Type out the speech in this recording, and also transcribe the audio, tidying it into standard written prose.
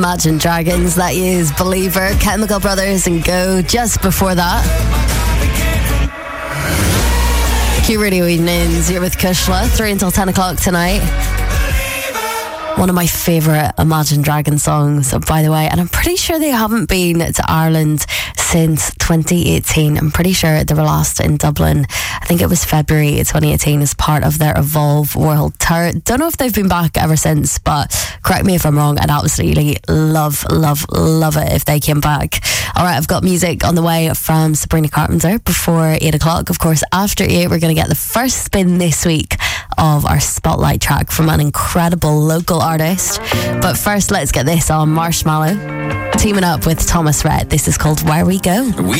Imagine Dragons, that is Believer, Chemical Brothers and Go. Just before that, Q Radio Evenings, you're with Kushla, 3 until 10 o'clock tonight. One of my favourite Imagine Dragons songs, by the way, and I'm pretty sure they haven't been to Ireland since 2018. I'm pretty sure they were last in Dublin. I think it was February 2018 as part of their Evolve World Tour. Don't know if they've been back ever since, but correct me if I'm wrong. I'd absolutely love it if they came back. Alright, I've got music on the way from Sabrina Carpenter before 8 o'clock. Of course, after 8 we're going to get the first spin this week of our Spotlight track from an incredible local artist. But first, let's get this on. Marshmallow teaming up with Thomas Rhett. This is called Where We Go.